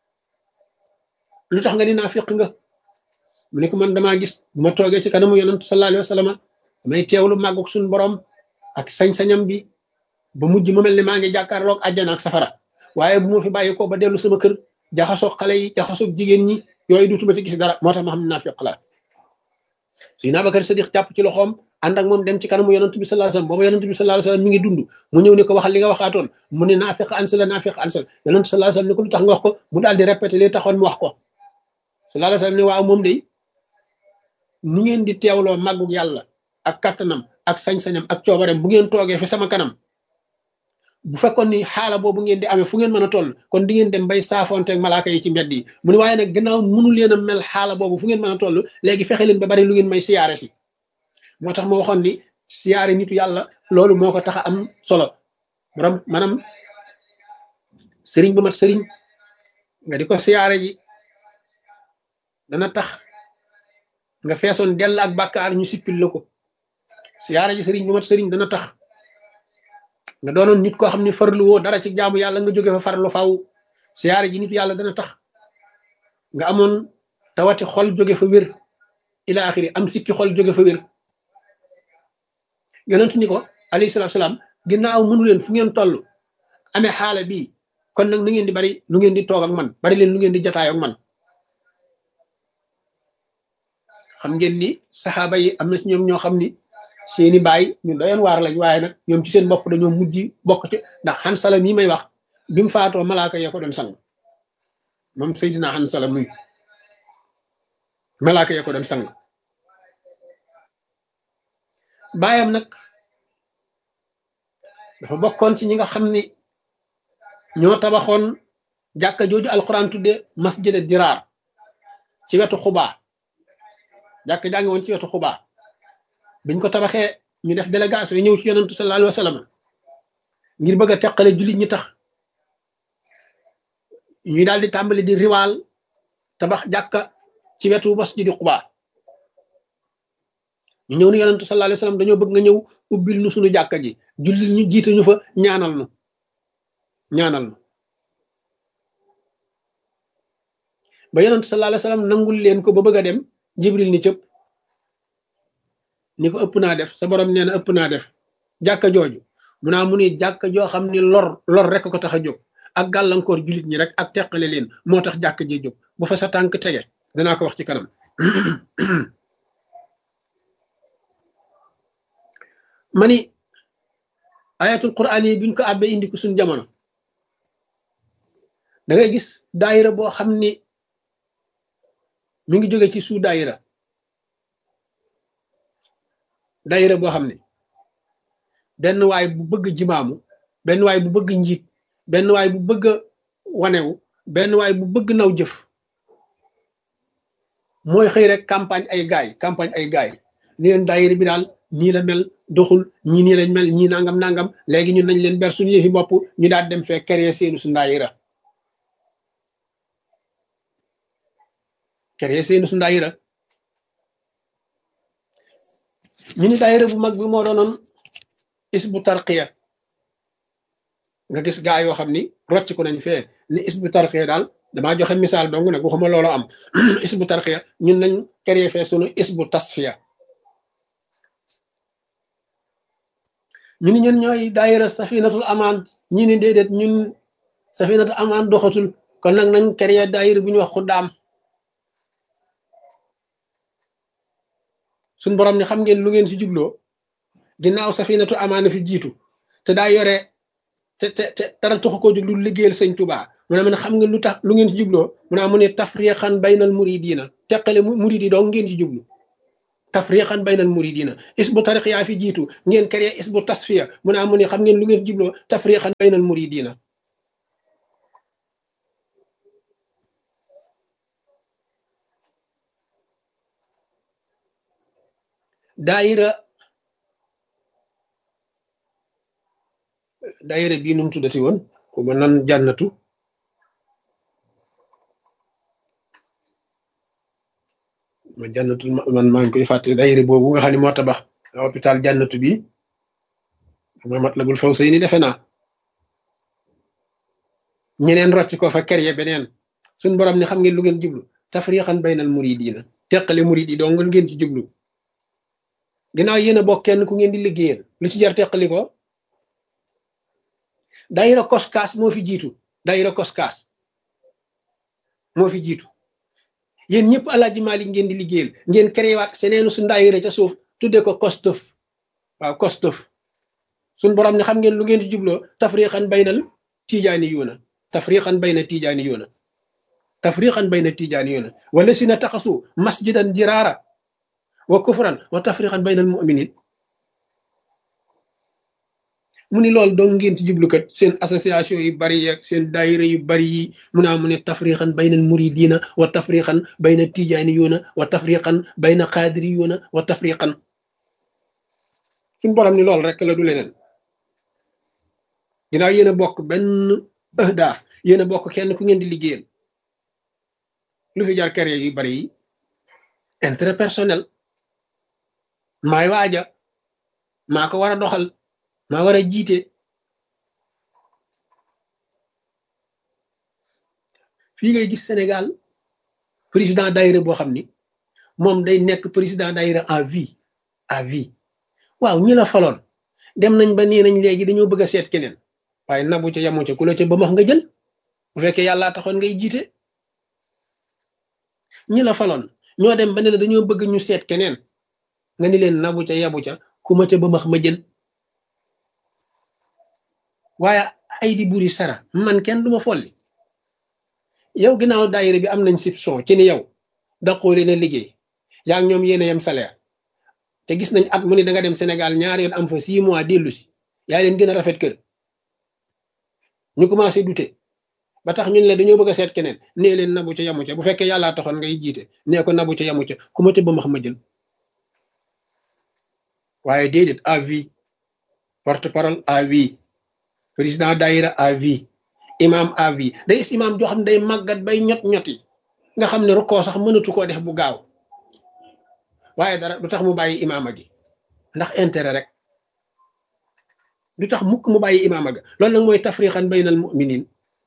lu tax nga ni naafiq nga mu ne ko man damaa gis bu ma toogee ci kanamu yonent sallallahu alayhi wa sallam damay teewlu màggug suñu borom ak sañ-sañam bi ba mujj ma mel ne maa ngi jàkkaarloog àjjana ak safara waaye bu ma fi bàyyi ko ba dellu sama kër jaxasoog xale yi jaxasoog jigéen ñi yooyu duutuma ci gis dara moo tax ma xam ne naafiq la Seydina Abubakar Sadiq jàpp ci loxoom ànd ak moom dem ci kanamu yonent bi sallallahu alayhi wasallam booba yonent bi sallallahu alayhi wasallam mi ngi dund mu ñëw ne ko waxal li nga waxaatoon mu ne naafiq Hansala naafiq Hansala yonent sallallahu alayhi wasallam ne ko lu tax nga wax ko mu daal di répété li taxoon mu wax ko sallallahu alayhi wasallam ne waaw moom day ni ngeen di teewloo màggug yàlla ak kattanam ak sañ-sañam ak coobareem bu ngeen toogee fi sama kanam bu fekkoon ni xaala boobu ngeen di amee fu ngeen mën a toll kon di ngeen dem bay saafonteeg malaaka yi ci mbedd yi mu ne waaye nag gannaaw mënu leen a mel xaala boobu fu ngeen mën a toll léegi fexe leen ba bari lu ngeen may siyaare si moo tax ma waxoon ni siyaare nitu yàlla loolu moo ko tax a am solo borom maanaam sëriñ bu mat sëriñ nga di ko siyaare ji dana tax nga feesoon dell ak bàkkaar ñu sippil la ko siyaare ji sëriñ bu mat sëriñ dana tax nga doonoon nit koo xam ne farlu woo dara ci jaamu yàlla nga jóge fa farlu faw siyaare ji nitu yàlla dana tax nga amoon tawati xol jóge fa wér ila axiri am sikki xol jóge fa wér yonent ni ko alayhi salaatu salaam ginnaaw mënu leen fu ngeen toll amee xaala bii kon nag na ngeen di bari lu ngeen di toog ak man bari leen lu ngeen di jataay ak man xam ngeen ni saxaaba yi am na ci ñoom ñoo xam ni seeni baay ñu doyoon waar lañ waaye nag ñoom ci seen bopp dañoo mujj bokk ci ndax Hansala nii may wax bi mu faatoo malaaka yee ko doon sang moom Seydina Hansala muy malaaka yee ko doon sang baayam nag dafa bokkoon ci ñi nga xam ni ñoo tabaxoon jàkka jooju alquran tudde masjid diraar ci wetu xubaa jàkka jàngi woon ci wetu xubaa biñ ko tabaxee ñu def délégation yi ñëw ci yonentu sallallahu alayhi wa sallam ngir bëgg a teqale jullit ñi tax ñu daal di tàmbali di riwaal tabax jàkka ci wetu masjidi Quba ñu ñëw ni yonentu sallallahu alayhi wasallam dañoo bëgg nga ñëw ubbil nu suñu jàkka ji jullit ñu jiite ñu fa ñaanal nu ñaanal nu ba yonentu sallallahu alayhi wasallam nangul leen ko ba bëgg a dem jibril ni cëpp ni ko ëpp naa def sa borom nee na ëpp naa def jàkka jooju mu naa mu ni jàkka joo xam ni lor lor rek ko tax a jóg ak gàllankoor jullit ñi rek ak teqale leen moo tax jàkka ji jóg bu fa sa tànk tege danaa ko wax ci kanam ma ni ayatul quran yi biñ ko àbbee indi ko suñ jamono da ngay gis daayira boo xam ni mi ngi jóge ci suu daayira daayira boo xam ne benn waay bu bëgg jimaamu benn waay bu bëgg njiit benn waay bu bëgg wanewu benn waay bu bëgg naw jëf mooy xëy rek campagne ay gaay campagne ay gaay ni leen daayira bi daal nii la mel doxul ñii nii lañ mel ñii nangam nangam léegi ñun nañ leen ber suñu yëfi bopp ñu daal dem fee créer seenu su daayira créer seenu su daayira ñu ni daayira bu mag bi moo doonoon isbu tarqiya nga gis gaa yoo xam ni rocc ko nañ fee ni isbu tarqiya daal damaa joxe misaal dong nag waxuma loolu am isbu tarqiya ñun nañ créer fee sunu isbu tasfiya ñu ni ñun ñooy daayira safinatul amaan ñi ni déedéet ñun safinatul amaan doxatul kon nag nañ créer daayira bu ñu wax xuddaam suñ borom ni xam ngeen lu ngeen ci jubloo ginnaaw safinatu amaana fi jiitu te daa yore te te te dara taxu koo jóg lu liggéeyal sëñ Tuubaa mu ne man xam nga lu tax lu ngeen ci jubloo mu ne mu ne tafriqan baynal muridina teqale murid yi dong ngeen ci jublu tafriqan baynal muridina isbu tariqiya fi jiitu ngeen créé isbu tasfiya mu ne mu ne xam ngeen lu ngeen ci jubloo tafriqan baynal muridina daayira daayira bii num tuddati woon ko ma nan jànnatu ma jànnatu man maa ngi koy fàtte daayira boobu nga xam ne moo tabax hôpital jànnatu bi ma Matlabul Fawzayni defe naa ñeneen rocc ko fa créé beneen suñ borom ni xam ngeen lu ngeen jublu tafriqan baynal muridina teqale murid yi dong ngeen ci jublu ginnaaw yéen a bokk kenn ku ngeen di liggéeyal lu ci jar teqali ko daayira koskaas moo fi jiitu daayira koskaas moo fi jiitu yéen ñëpp Alaaji Maalik ngeen di liggéeyal ngeen créé waat seneenu su daayira ca suuf tudde ko kostëf waaw kostëf suñ borom ne xam ngeen lu ngeen di jubloo tafriqan baynal tijaani yuuna tafriqan bayna tijaani yuuna tafriqan bayna tijaani yuuna wala si na taxasu masjidan jiraara wa kufran wa tafriqan baynal mu'minin mu ni loolu doon ngeen ci jublukat seen association yu bari yeeg seen daayira yu bari yi mu naa mu ne tafriqan baynal muridina wa tafriqan bayna tijaniyuna wa tafriqan bayna qadiriyuna wa tafriqan suñ borom ni loolu rek la du leneen ginnaaw yéen a bokk benn ahdaaf yéen a bokk kenn ku ngeen di liggéeyal lu fi jar kere yu bari yi intérêt personnel maay waaja maa ko war a doxal maa war a jiite fii ngay gis Sénégal président daayira boo xam ni moom day nekk président daayira à vie à vie waaw ñi la faloon dem nañ ba nee nañ léegi dañoo bëgg a seet keneen waaye nabu ca yamu ca ku la ca ba max nga jël bu fekkee yàllaa taxoon ngay jiite ñi la faloon ñoo dem ba ne la dañoo bëgg ñu seet keneen nga ni leen nabu ca yabu ca ku ma ca ba max ma jël waaye ay di buri sara man kenn duma folli yow ginnaaw daayira bi am nañ soupçon ci ni yow daqoo leen a liggéey yaa ngi ñoom yéen a yem salaire te gis nañ at mu ne da nga dem Sénégal ñaari yoon am fa six mois dellu si yaa leen gën a rafet kër ñu commencé douter ba tax ñun la dañoo bëgg a seet keneen nee leen nabu ca yamu ca bu fekkee yàllaa taxoon ngay jiite nee ko nabu ca yamu ca ku ma ca ba max ma jël waaye déedéet à vie porte parole à vie président daayira à vie imam à vie day is imam joo xam ne day màggat bay ñot ñoti nga xam ne rukkoo sax mënatu koo def bu gaaw waaye dara du tax mu bàyyi imaama gi ndax intérêt rek du tax mukk mu bàyyi imaama ga loolu nag mooy tafriqan baynal muminin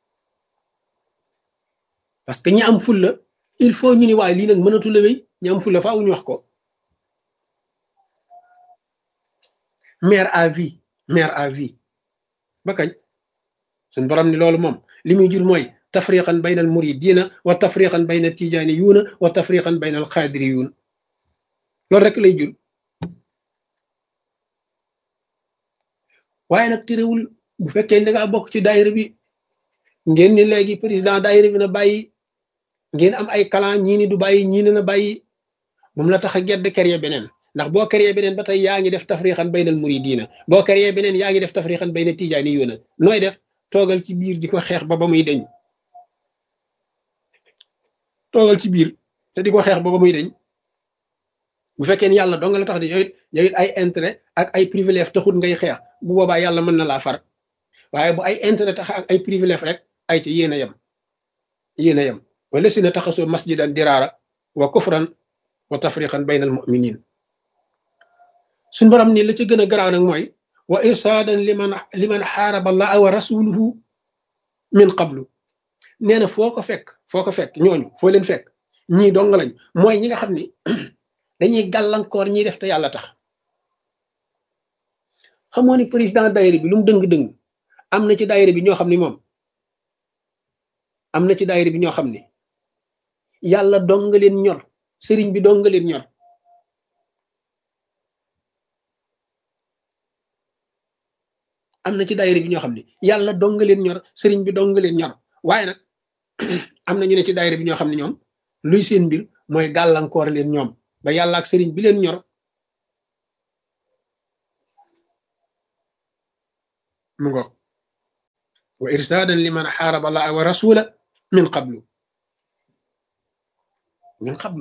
parce que ñi am fulla il faut ñu ni waaye lii nag mënatu la wéy ñi am fulla faaw ñu wax ko maire à vie maire à vie ba kañ suñ borom ni loolu moom li muy jur mooy tafriqan baynal muridina wa tafriqan bayna tijaniyuuna wa tafriqan baynal xaadiriyuun loolu rek lay jur waaye nag terewul bu fekkee da ngaa bokk ci daayira bi ngeen ni léegi président daayira bi na bàyyi ngeen am ay clan ñii ni du bàyyi ñii ne na bàyyi moom la tax a gedd créer beneen ndax boo créer beneen ba tey yaa ngi def tafriqan baynal muridina boo créer beneen yaa ngi def tafriqan bayna tijaniyuuna nooy def toogal ci biir di ko xeex ba ba muy deñ toogal ci biir te di ko xeex ba ba muy deñ bu fekkee ni yàlla dong la tax di yow it yow it ay intérêt ak ay privilège taxut ngay xeex bu boobaa yàlla mën na laa far waaye bu ay intérêt tax ak ay privilège rek ay ci yéen a yem yéen a yem wala si na taxasoo masjidan diraara wa kufran wa tafriqan bayna al muminin suñ borom ni la ca gën a garaaw nag mooy wa irsaadan liman liman xaaraba allaha wa rasuluhu min qablu nee na foo ko fekk foo ko fekk ñooñu foo leen fekk ñii dong lañ mooy ñi nga xam ni dañuy gàllankoor ñiy def te yàlla tax xamoo ni président daayira bi lu mu dëng-dëng am na ci daayira bi ñoo xam ni moom am na ci daayira bi ñoo xam ni yàlla dong nga leen ñor sëriñ bi dong nga leen ñor am na ci daayira bi ñoo xam ni yàlla dong nga leen ñor sëriñ bi dong nga leen ñor waaye nag am na ñu ne ci daayira bi ñoo xam ne ñoom luy seen mbir mooy gàllankoor leen ñoom ba yàlla ak sëriñ bi leen ñor mu ngo wa irsaadan liman xaaraba allaha wa rasula min qablu min qablu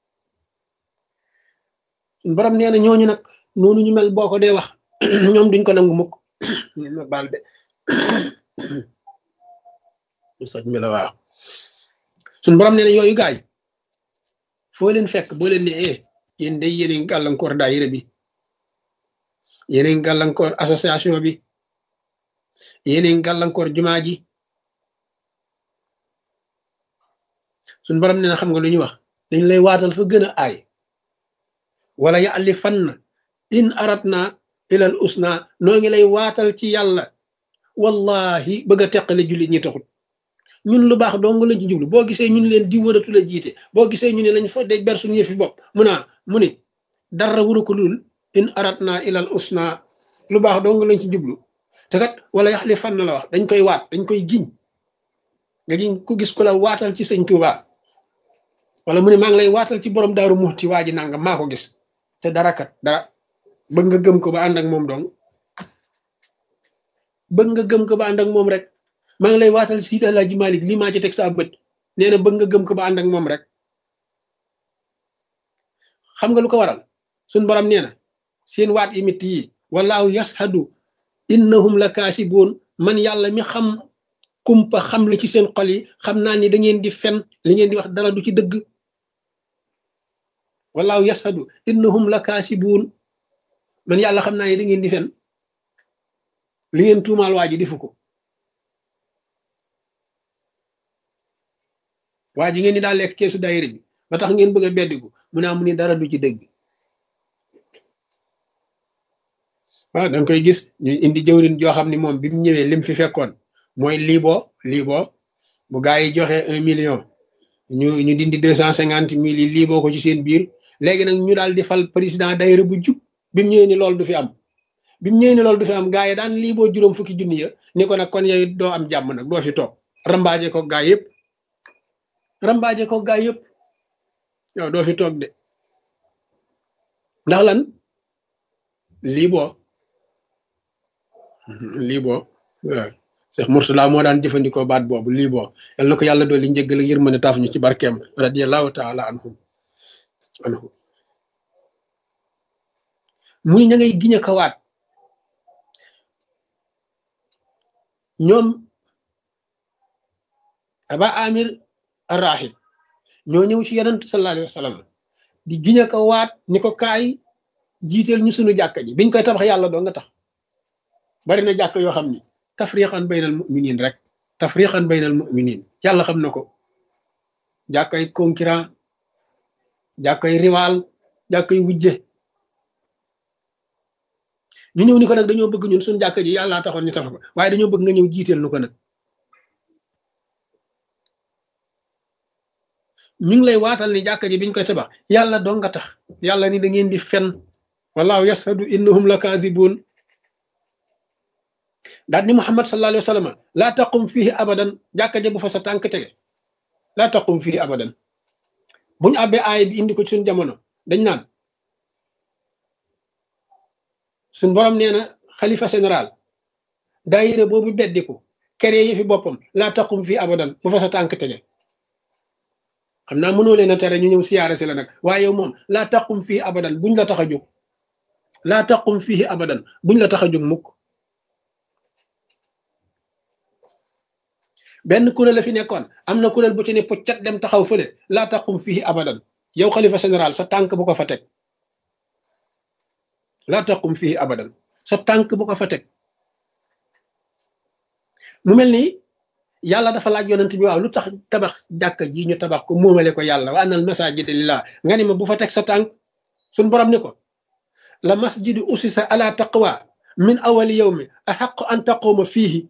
suñ borom nee na ñooñu nag noonu ñu mel boo ko dee wax ñoom duñ ko nangu mukk ñu ma baal de soj mi la waaw suñ borom nee na yooyu gaay foo leen fekk boo leen ne eh yéen day yéen a gàllankoor daayira bi yéen a gàllankoor association bi yéen a gàllankoor jumaa ji suñ borom nee na xam nga lu ñuy wax dañ lay waatal fa gën a aay wala yàlli fan in aratna ilal usna noo ngi lay waatal ci yàlla wallahi bëgg a teqale jullit ñi taxut ñun lu baax dong lañ ci jublu boo gisee ñun leen di wëratu la jiite boo gisee ñu ne lañ fa de ber suñu yëfi bopp mu naa mu ne dara wuru ko lul in aratna ilal usna lu baax dong lañ ci jublu te kat wala yaxli fan la wax dañ koy waat dañ koy giñ nga giñ ku gis ku la waatal ci sëñ Tuuba wala mu ne maa ngi lay waatal ci borom daaru muxti waa ji nangam maa ko gis te dara kat dara bëgg nga gëm ko ba ànd ak moom dong bëgg nga gëm ko ba ànd ak moom rek maa ngi lay waatal Seydi Alaaji Malik lii maa ci teg saa bët nee na bëgg nga gëm ko ba ànd ak moom rek xam nga lu ko waral suñ borom nee na seen waat yi mitt yi wallaahu yashhadu innahum la kaasibuun man yàlla mi xam kumpa xam li ci seen xol yi xam naa ni da ngeen di fen li ngeen di wax dara du ci dëgg wallaahu yashhadu innahum la kaasibuun man yàlla xam naa ni da ngeen di fen li ngeen tuumaal waa ji defu ko waa ji ngeen ni daal lekk keesu daayira bi ba tax ngeen bëgg a beddiku mu ne amu ni dara du ci dëgg waaw da nga koy gis ñu indi jëwrin joo xam ni moom bi mu ñëwee lim fi fekkoon mooy liiboo liiboo bu gaa yi joxe un million ñu ñu dindi deux cent cinquante mille yi liiboo ko ci seen biir léegi nag ñu daal di fal président daayira bu jub bi mu ñëwee ni loolu du fi am bi mu ñëwee ni loolu du fi am gaa yi daan liiboo juróom fukki junni ya ni ko nag kon yow doo am jàmm nag doo fi toog rambaaje ko gaa yëpp rambaaje ko gaa yëpp yow doo fi toog de ndax lan liiboo liiboo waaw Cheikh Mourtala moo daan jëfandikoo baat boobu liiboo yal na ko yàlla dool li njëggal ak yërmande taaf ñu ci barkeem radiyallahu taala anhum anhu mu ni ña ngay giñ a kawaat ñoom aba amir arrahib ñoo ñëw ci yonent sallallahu alayhi wa sallam di giña ko waat ni ko kaay jiiteel ñu sunu jàkka ji biñ koy tabax yàlla doo nga tax bari na jàkk yoo xam ni tafriqan baynal muminin rek tafriqan baynal muminin yàlla xam na ko jàkkay concurrent jàkkay rival jàkkay wujje ñu ñëw ni ko nag dañoo bëgg ñun suñu jàkka ji yàllaa taxoon ñu tabax ko waaye dañoo bëgg nga ñëw jiiteel nu ko nag ñu ngi lay waatal ni jàkka ji biñ koy tabax yàlla doo nga tax yàlla ni da ngeen di fen wallahu yashhadu innahum lakadibun daal ni muhammad sallallahu alayhi wa sallam laa taqum fihi abadan jàkka ja bu fa sa tànk tege laa taqum fihi abadan buñu abbee aaya bi indi ko ci suñ jamono dañ naan suñ borom nee na xalifa général daayira boobu beddiku kere yi fi boppam laa taqum fihi abadan bu fa sa tànk tege xam naa mënoo leen a tere ñu ñëw siyaare si la nag waaye yow moom laa taqum fii abadan buñ la tax a jóg laa taqum fii abadan buñ la tax a jóg mukk benn kuréel la fi nekkoon am na kuréel bu ci ne puccat dem taxaw fële laa taqum fii abadan yow xalifa général sa tànk bu ko fa teg laa taqum fii abadan sa tànk bu ko fa teg mu mel ni yàlla dafa laaj yonent bi waaw lu tax tabax jàkka ji ñu tabax ko moomale ko yàlla wa annal masajida lillah nga ni ma bu fa teg sa tànk suñ borom ni ko la masjidu usisa ala taqwa min awali yawmi ahaqu an taquma fiihi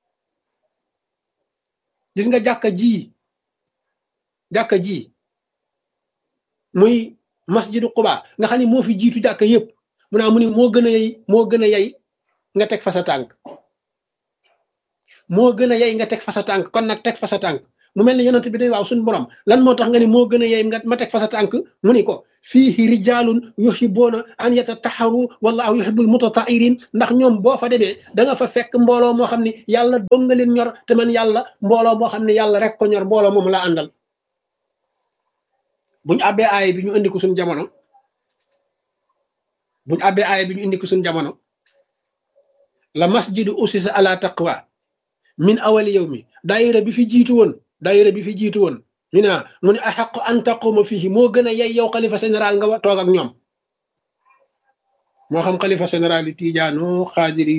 gis nga jàkka ji jàkka ji muy masjidu Quba nga xam ne moo fi jiitu jàkka yépp mu naa mu ni moo gën a yey moo gën a yey nga teg fa sa tànk moo gën a yey nga teg fa sa tànk kon nag teg fa sa tànk mu mel ni yonent bi day waaw suñu borom lan moo tax nga ni moo gën a yey nga ma teg fa sa tànk mu ni ko fiihi rijaalun yuhibbuuna an yatataharu wallahu yuhibbul mutatahirin ndax ñoom boo fa demee da nga fa fekk mbooloo moo xam ne yàlla dong nga leen ñor te man yàlla mbooloo moo xam ne yàlla rek ko ñor mbooloo moom la àndal buñu abbee aaya bi ñu indi ko suñu jamono buñu abbee aaya bi ñu indi ko suñu jamono la masjidu usisa ala taqwa min awali yow mi daayira bi fi jiitu woon daayira bi fi jiitu woon ñu ne mu ne axaq an taquma fihi moo gën a yey yow xalifa général nga wa toog ak ñoom moo xam xalifa général yi tiijaano xaadiri